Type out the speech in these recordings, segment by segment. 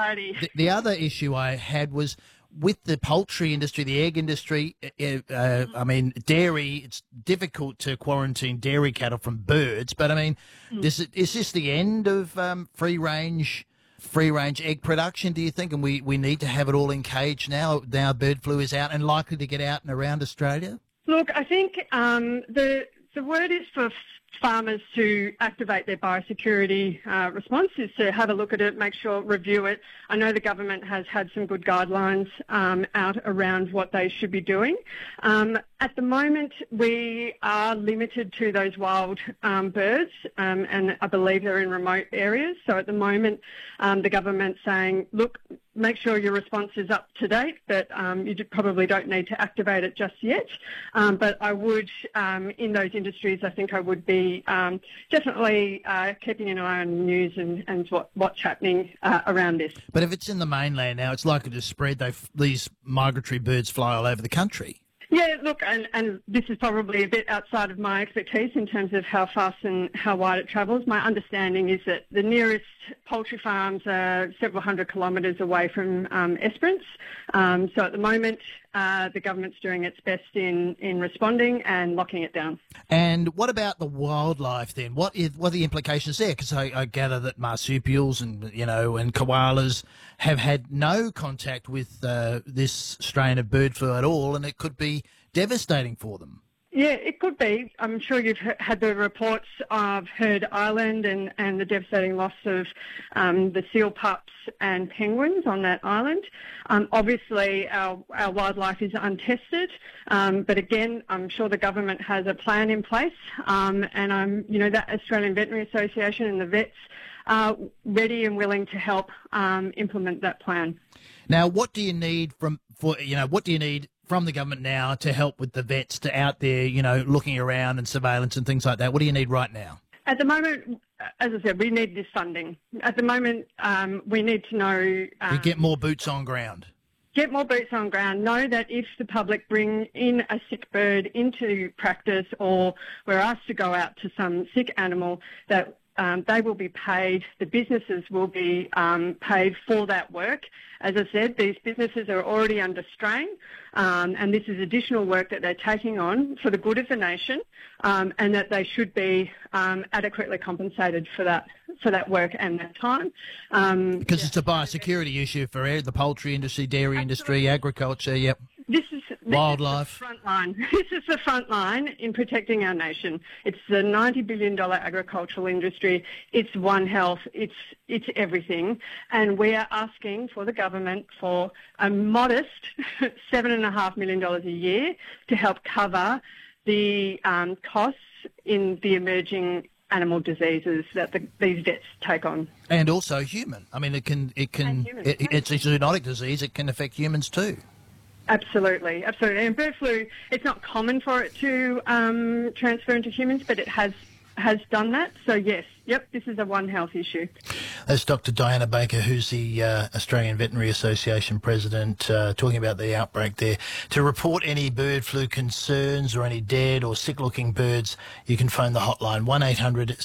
variety. The other issue I had was with the poultry industry, the egg industry. I mean, dairy. It's difficult to quarantine dairy cattle from birds, but I mean, is this the end of free range egg production? Do you think? And we need to have it all in cage now. Now bird flu is out and likely to get out and around Australia. Look, I think the word is for farmers to activate their biosecurity response is to have a look at it, make sure, review it. I know the government has had some good guidelines out around what they should be doing. At the moment, we are limited to those wild birds, and I believe they're in remote areas. So at the moment, the government's saying, look, make sure your response is up to date, but you probably don't need to activate it just yet. But I would, in those industries, I think I would be definitely keeping an eye on the news and what's happening around this. But if it's in the mainland now, it's likely to spread. These migratory birds fly all over the country. Yeah, look, and this is probably a bit outside of my expertise in terms of how fast and how wide it travels. My understanding is that the nearest poultry farms are several hundred kilometres away from Esperance. So at the moment, the government's doing its best in responding and locking it down. And what about the wildlife then? What are the implications there? Because I gather that marsupials and koalas have had no contact with this strain of bird flu at all, and it could be devastating for them. Yeah, it could be. I'm sure you've had the reports of Heard Island and the devastating loss of the seal pups and penguins on that island. Obviously, our wildlife is untested, but again, I'm sure the government has a plan in place, and that Australian Veterinary Association and the vets are ready and willing to help implement that plan. Now, what do you need from the government now to help with the vets to out there, looking around and surveillance and things like that? What do you need right now? At the moment, as I said, we need this funding. At the moment, we need to know... you get more boots on ground. Get more boots on ground. Know that if the public bring in a sick bird into practice or we're asked to go out to some sick animal, that they will be paid, the businesses will be paid for that work. As I said, these businesses are already under strain, and this is additional work that they're taking on for the good of the nation, and that they should be adequately compensated for that work and that time. Because it's a biosecurity issue for the poultry industry, dairy industry, agriculture, yep. Wildlife. This is the front line in protecting our nation. It's the $90 billion agricultural industry. It's One Health. It's everything. And we are asking for the government for a modest $7.5 million a year to help cover the costs in the emerging animal diseases that these vets take on. And also human. I mean, it's a zoonotic disease. It can affect humans too. Absolutely. And bird flu, it's not common for it to transfer into humans, but it has done that. So yes, this is a One Health issue. That's Dr. Diana Baker, who's the Australian Veterinary Association President, talking about the outbreak there. To report any bird flu concerns or any dead or sick-looking birds, you can phone the hotline 1800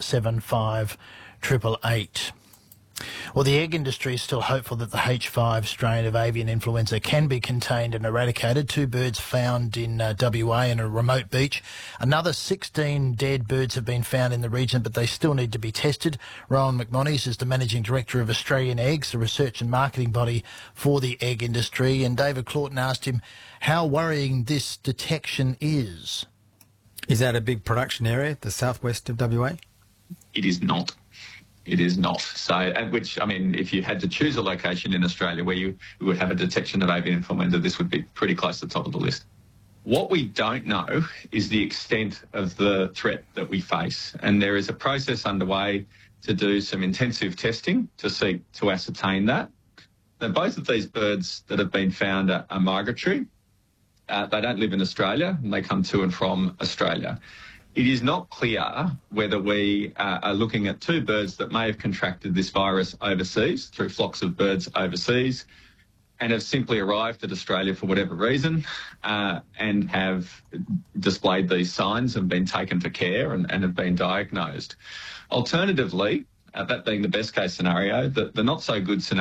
675 888. Well, the egg industry is still hopeful that the H5 strain of avian influenza can be contained and eradicated. 2 birds found in WA in a remote beach. Another 16 dead birds have been found in the region, but they still need to be tested. Rowan McMonnies is the Managing Director of Australian Eggs, the research and marketing body for the egg industry. And David Claughton asked him how worrying this detection is. Is that a big production area, the southwest of WA? It is not. It is not. So, if you had to choose a location in Australia where you would have a detection of avian influenza, this would be pretty close to the top of the list. What we don't know is the extent of the threat that we face. And there is a process underway to do some intensive testing to seek to ascertain that. Now, both of these birds that have been found are migratory. They don't live in Australia, and they come to and from Australia. It is not clear whether we are looking at 2 birds that may have contracted this virus overseas through flocks of birds overseas and have simply arrived at Australia for whatever reason and have displayed these signs and been taken for care and have been diagnosed. Alternatively, that being the best case scenario, the not so good scenario